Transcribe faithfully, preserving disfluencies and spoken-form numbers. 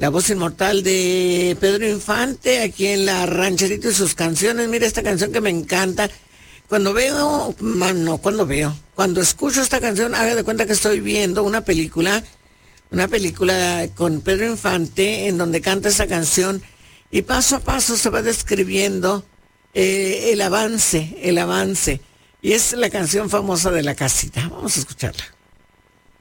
la voz inmortal de Pedro Infante, aquí en La Rancherita y sus canciones. Mira esta canción que me encanta. Cuando veo, no, cuando veo, cuando escucho esta canción, haga de cuenta que estoy viendo una película, una película con Pedro Infante, en donde canta esa canción, y paso a paso se va describiendo eh, el avance, el avance. Y es la canción famosa de La Casita. Vamos a escucharla.